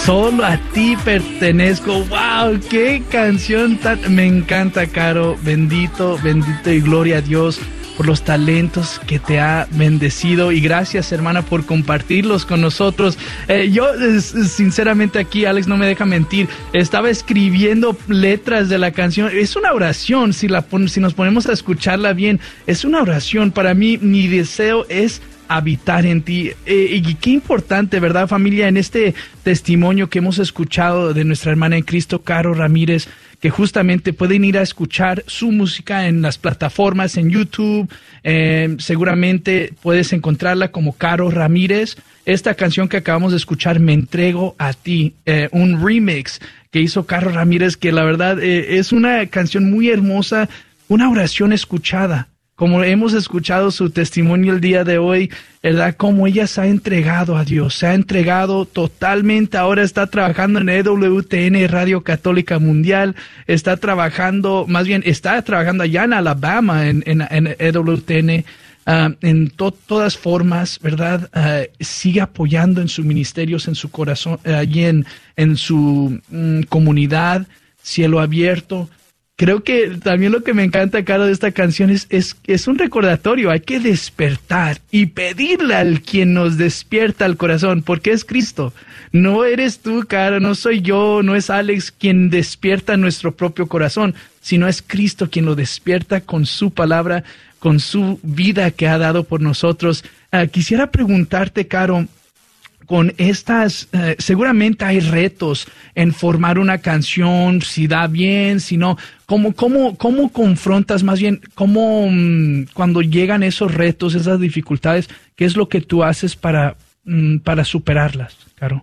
Solo a ti pertenezco. ¡Wow! ¡Qué canción tan... Me encanta, Caro. Bendito, bendito y gloria a Dios por los talentos que te ha bendecido. Y gracias, hermana, por compartirlos con nosotros. Yo, sinceramente, aquí, Alex no me deja mentir, estaba escribiendo letras de la canción. Es una oración, si nos ponemos a escucharla bien, es una oración. Para mí, mi deseo es habitar en ti. Y qué importante, ¿verdad, familia? En este testimonio que hemos escuchado de nuestra hermana en Cristo, Caro Ramírez, que justamente pueden ir a escuchar su música en las plataformas, en YouTube. Seguramente puedes encontrarla como Caro Ramírez. Esta canción que acabamos de escuchar, Me Entrego a Ti, un remix que hizo Caro Ramírez, que la verdad es una canción muy hermosa, una oración escuchada. Como hemos escuchado su testimonio el día de hoy, ¿verdad? Como ella se ha entregado a Dios, se ha entregado totalmente. Ahora está trabajando en EWTN, Radio Católica Mundial. Está trabajando allá en Alabama, en EWTN. En todas formas, ¿verdad? Sigue apoyando en sus ministerios, en su corazón, allí en su comunidad, Cielo Abierto. Creo que también lo que me encanta, Caro, de esta canción es un recordatorio. Hay que despertar y pedirle al quien nos despierta el corazón, porque es Cristo. No eres tú, Caro, no soy yo, no es Alex quien despierta nuestro propio corazón, sino es Cristo quien lo despierta con su palabra, con su vida que ha dado por nosotros. Quisiera preguntarte, Caro, con estas, seguramente hay retos en formar una canción, si da bien, si no. ¿Cómo confrontas, más bien, cuando llegan esos retos, esas dificultades, qué es lo que tú haces para superarlas, Caro?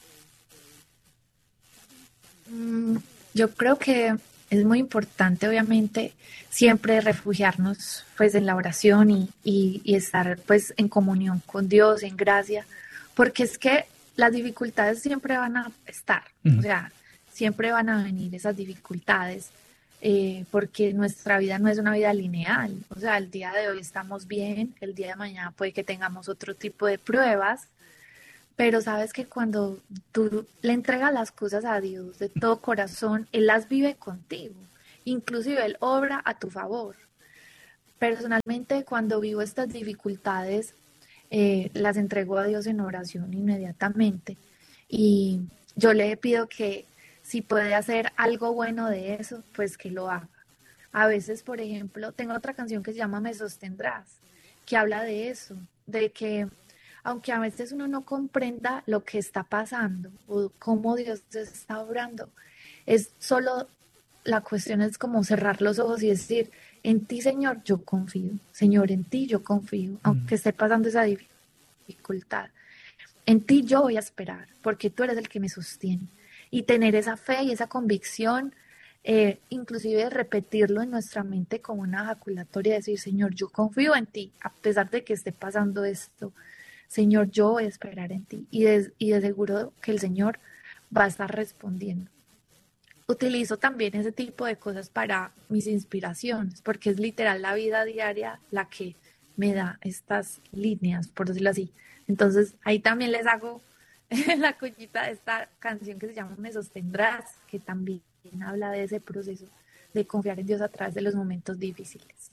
Yo creo que es muy importante, obviamente, siempre refugiarnos pues en la oración y estar pues en comunión con Dios, en gracia. Porque es que las dificultades siempre van a estar, o sea, siempre van a venir esas dificultades, porque nuestra vida no es una vida lineal. O sea, el día de hoy estamos bien, el día de mañana puede que tengamos otro tipo de pruebas, pero sabes que cuando tú le entregas las cosas a Dios de todo corazón, Él las vive contigo, inclusive Él obra a tu favor. Personalmente, cuando vivo estas dificultades, las entrego a Dios en oración inmediatamente y yo le pido que si puede hacer algo bueno de eso, pues que lo haga. A veces, por ejemplo, tengo otra canción que se llama Me Sostendrás, que habla de eso, de que aunque a veces uno no comprenda lo que está pasando o cómo Dios está obrando, es solo, la cuestión es como cerrar los ojos y decir: en ti, Señor, yo confío. Señor, en ti yo confío, aunque esté pasando esa dificultad. En ti yo voy a esperar, porque tú eres el que me sostiene. Y tener esa fe y esa convicción, inclusive repetirlo en nuestra mente como una ejaculatoria, decir: Señor, yo confío en ti, a pesar de que esté pasando esto. Señor, yo voy a esperar en ti. Y de seguro que el Señor va a estar respondiendo. Utilizo también ese tipo de cosas para mis inspiraciones, porque es literal la vida diaria la que me da estas líneas, por decirlo así. Entonces, ahí también les hago la cuñita de esta canción que se llama Me Sostendrás, que también habla de ese proceso de confiar en Dios a través de los momentos difíciles.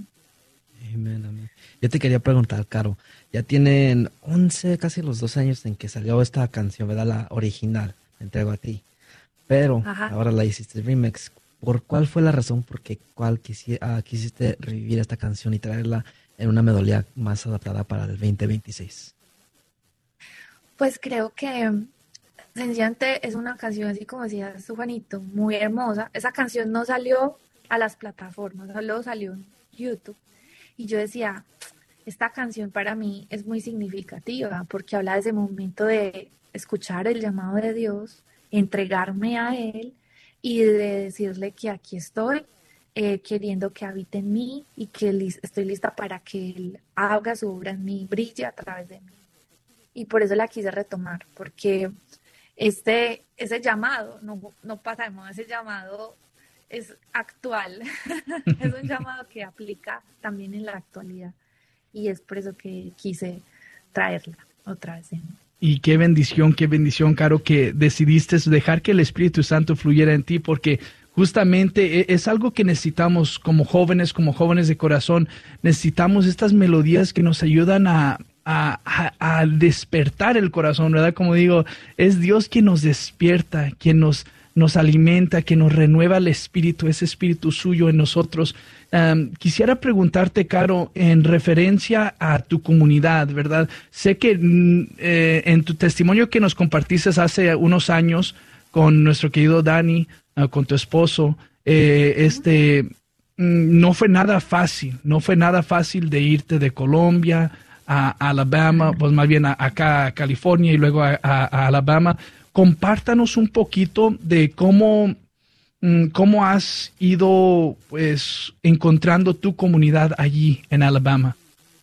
Amén, amén. Yo te quería preguntar, Caro, ya tienen 11, casi los 12 años en que salió esta canción, ¿verdad? La original, Me Entrego a Ti. Pero ahora la hiciste remix. ¿Por cuál fue la razón por cuál quisiste revivir esta canción y traerla en una melodía más adaptada para el 2026? Pues creo que sencillamente es una canción, así como decía su Juanito, muy hermosa. Esa canción no salió a las plataformas, solo salió en YouTube. Y yo decía, esta canción para mí es muy significativa porque habla de ese momento de escuchar el llamado de Dios, entregarme a Él y de decirle que aquí estoy, queriendo que habite en mí y que estoy lista para que Él haga su obra en mí, brille a través de mí. Y por eso la quise retomar, porque ese llamado no pasa de moda, ese llamado es actual, es un llamado que aplica también en la actualidad y es por eso que quise traerla otra vez. Y qué bendición, Caro, que decidiste dejar que el Espíritu Santo fluyera en ti, porque justamente es algo que necesitamos como jóvenes de corazón. Necesitamos estas melodías que nos ayudan a despertar el corazón, ¿verdad? Como digo, es Dios quien nos despierta, quien nos alimenta, que nos renueva el espíritu, ese espíritu suyo en nosotros. Quisiera preguntarte, Caro, en referencia a tu comunidad, ¿verdad? Sé que en tu testimonio que nos compartiste hace unos años con nuestro querido Dani, con tu esposo, no fue nada fácil de irte de Colombia a Alabama, pues más bien acá a California y luego a Alabama. Compártanos un poquito de cómo has ido pues encontrando tu comunidad allí en Alabama.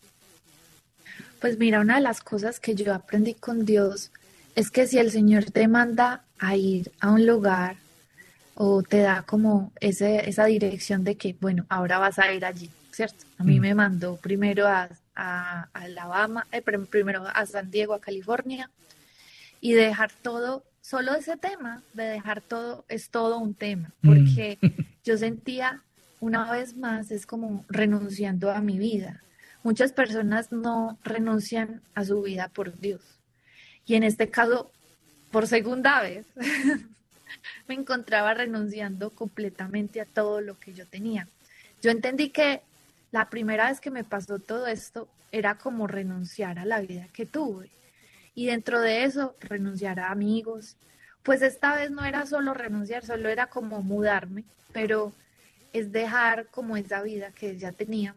Pues mira, una de las cosas que yo aprendí con Dios es que si el Señor te manda a ir a un lugar o te da como esa dirección de que, bueno, ahora vas a ir allí, ¿cierto? A mí me mandó primero a Alabama, primero a San Diego, a California, y dejar todo, solo ese tema de dejar todo es todo un tema, porque yo sentía una vez más, es como renunciando a mi vida. Muchas personas no renuncian a su vida por Dios. Y en este caso, por segunda vez, me encontraba renunciando completamente a todo lo que yo tenía. Yo entendí que la primera vez que me pasó todo esto era como renunciar a la vida que tuve. Y dentro de eso, renunciar a amigos. Pues esta vez no era solo renunciar, solo era como mudarme, pero es dejar como esa vida que ya tenía.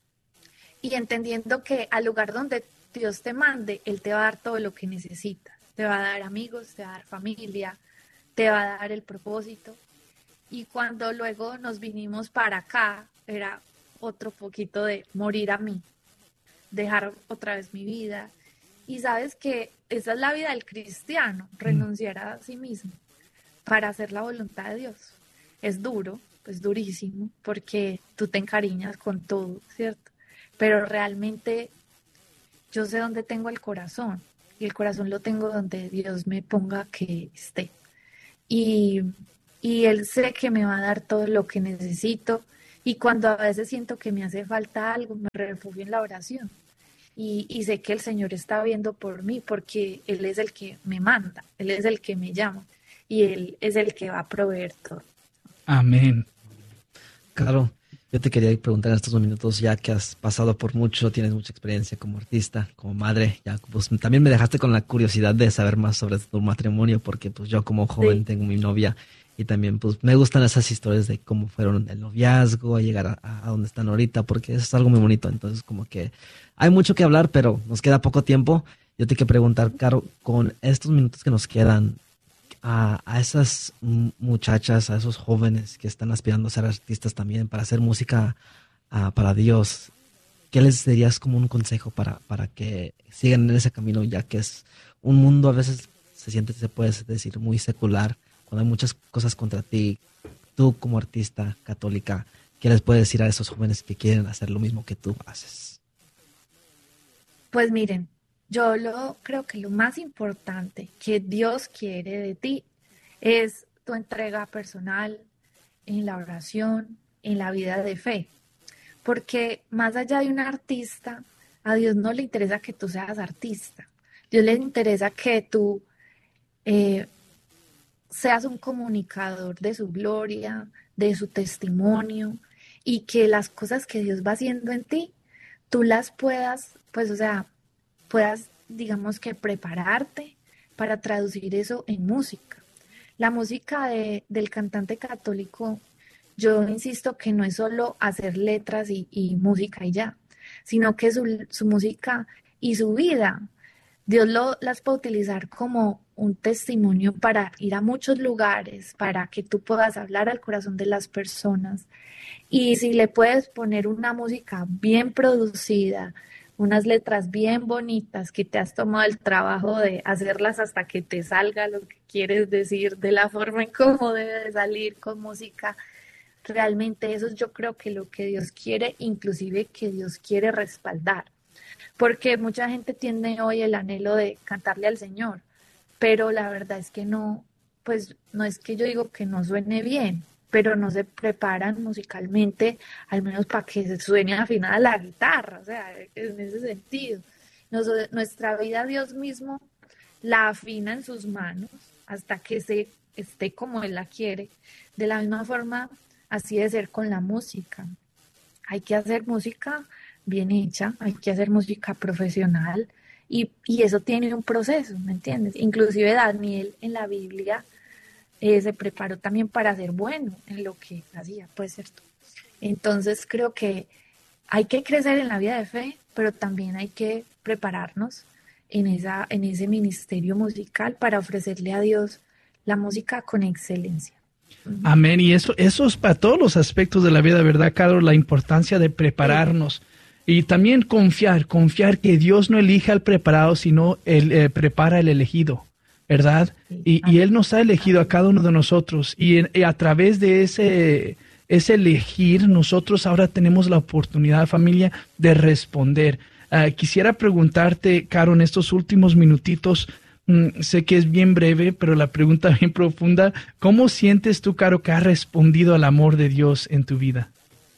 Y entendiendo que al lugar donde Dios te mande, Él te va a dar todo lo que necesitas. Te va a dar amigos, te va a dar familia, te va a dar el propósito. Y cuando luego nos vinimos para acá, era otro poquito de morir a mí, dejar otra vez mi vida. Y sabes que esa es la vida del cristiano, renunciar a sí mismo para hacer la voluntad de Dios. Es duro, es durísimo, porque tú te encariñas con todo, ¿cierto? Pero realmente yo sé dónde tengo el corazón, y el corazón lo tengo donde Dios me ponga que esté. Y Él sé que me va a dar todo lo que necesito, y cuando a veces siento que me hace falta algo, me refugio en la oración. Y sé que el Señor está viendo por mí, porque Él es el que me manda, Él es el que me llama, y Él es el que va a proveer todo. Amén. Claro, yo te quería preguntar en estos minutos, ya que has pasado por mucho, tienes mucha experiencia como artista, como madre, ya pues también me dejaste con la curiosidad de saber más sobre tu matrimonio, porque pues yo como joven tengo mi novia y también pues me gustan esas historias de cómo fueron el noviazgo, a llegar a donde están ahorita, porque eso es algo muy bonito. Entonces como que hay mucho que hablar, pero nos queda poco tiempo. Yo te quiero preguntar, Caro, con estos minutos que nos quedan, a esas muchachas, a esos jóvenes que están aspirando a ser artistas también, para hacer música para Dios, ¿qué les dirías como un consejo para que sigan en ese camino, ya que es un mundo a veces se puede decir, muy secular, cuando hay muchas cosas contra ti? Tú como artista católica, ¿qué les puedes decir a esos jóvenes que quieren hacer lo mismo que tú haces? Pues miren, creo que lo más importante que Dios quiere de ti es tu entrega personal en la oración, en la vida de fe. Porque más allá de un artista, a Dios no le interesa que tú seas artista. A Dios le interesa que tú seas un comunicador de su gloria, de su testimonio, y que las cosas que Dios va haciendo en ti, tú las puedas, pues, o sea, puedas, digamos que prepararte para traducir eso en música. La música del cantante católico, yo insisto que no es solo hacer letras y música y ya, sino que su música y su vida, Dios las puede utilizar como un testimonio para ir a muchos lugares, para que tú puedas hablar al corazón de las personas. Y si le puedes poner una música bien producida, unas letras bien bonitas, que te has tomado el trabajo de hacerlas hasta que te salga lo que quieres decir, de la forma en cómo debe de salir con música, realmente eso es, yo creo que lo que Dios quiere, inclusive que Dios quiere respaldar. porque mucha gente tiene hoy el anhelo de cantarle al Señor, pero la verdad es que no, pues no es que yo digo que no suene bien, pero no se preparan musicalmente, al menos para que se suene afinada la guitarra, o sea, en ese sentido. Nuestra vida Dios mismo la afina en sus manos hasta que se esté como Él la quiere. De la misma forma, así de ser con la música. Hay que hacer música bien hecha, hay que hacer música profesional y eso tiene un proceso, ¿me entiendes? Inclusive Daniel en la Biblia se preparó también para ser bueno en lo que hacía, pues cierto. Entonces creo que hay que crecer en la vida de fe, pero también hay que prepararnos en ese ministerio musical para ofrecerle a Dios la música con excelencia. Amén. Y eso es para todos los aspectos de la vida, ¿verdad, Carlos? La importancia de prepararnos. Y también confiar que Dios no elige al preparado, sino Él prepara al elegido, ¿verdad? Y Él nos ha elegido a cada uno de nosotros. Y a través de ese elegir, nosotros ahora tenemos la oportunidad, familia, de responder. Quisiera preguntarte, Caro, en estos últimos minutitos, sé que es bien breve, pero la pregunta bien profunda, ¿cómo sientes tú, Caro, que has respondido al amor de Dios en tu vida?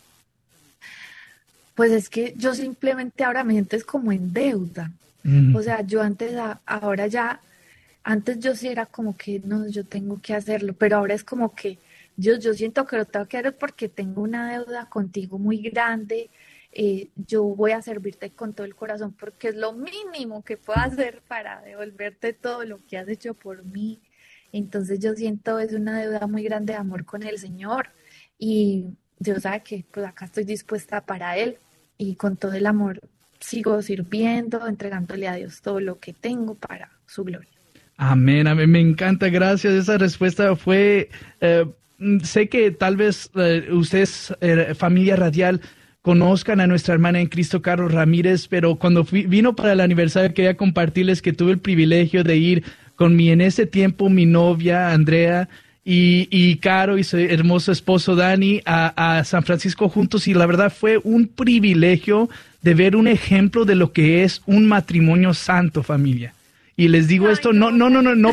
Pues es que yo simplemente ahora me siento como en deuda. O sea, yo antes, ahora ya, antes yo sí era como que no, yo tengo que hacerlo, pero ahora es como que yo siento que lo tengo que hacer porque tengo una deuda contigo muy grande. Yo voy a servirte con todo el corazón porque es lo mínimo que puedo hacer para devolverte todo lo que has hecho por mí. Entonces yo siento es una deuda muy grande de amor con el Señor y Dios sabe que pues acá estoy dispuesta para Él y con todo el amor sigo sirviendo, entregándole a Dios todo lo que tengo para su gloria. Amén, amén, me encanta, gracias. Esa respuesta fue, sé que tal vez ustedes, familia radial, conozcan a nuestra hermana en Cristo, Caro Ramírez, pero cuando vino para el aniversario quería compartirles que tuve el privilegio de ir con en ese tiempo mi novia Andrea y Caro y su hermoso esposo Dani a San Francisco juntos, y la verdad fue un privilegio de ver un ejemplo de lo que es un matrimonio santo, familia. Y les digo esto no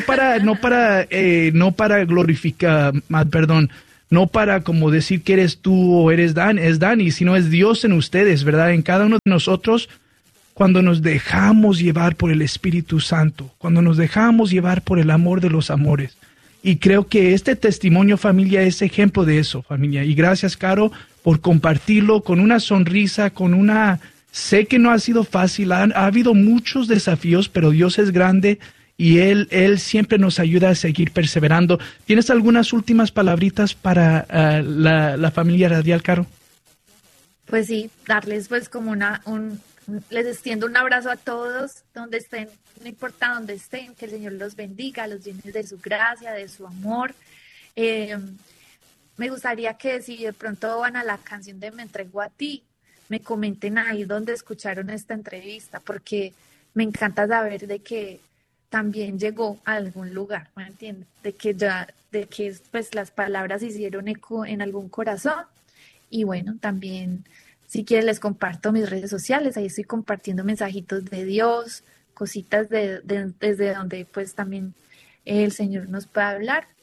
para glorificar, perdón, no para como decir que eres tú o es Dani, sino es Dios en ustedes, ¿verdad? En cada uno de nosotros, cuando nos dejamos llevar por el Espíritu Santo, cuando nos dejamos llevar por el amor de los amores. Y creo que este testimonio, familia, es ejemplo de eso, familia. Y gracias, Caro, por compartirlo con una sonrisa, sé que no ha sido fácil, ha habido muchos desafíos, pero Dios es grande y Él siempre nos ayuda a seguir perseverando. ¿Tienes algunas últimas palabritas para la familia radial, Caro? Pues sí, darles pues como les extiendo un abrazo a todos, donde estén, no importa dónde estén, que el Señor los bendiga, los llene de su gracia, de su amor. Me gustaría que si de pronto van a la canción de Me Entrego a Ti, me comenten ahí donde escucharon esta entrevista, porque me encanta saber de que también llegó a algún lugar, ¿me entiendes? De que pues las palabras hicieron eco en algún corazón. Y bueno, también si quieren les comparto mis redes sociales, ahí estoy compartiendo mensajitos de Dios, cositas desde donde pues también el Señor nos puede hablar.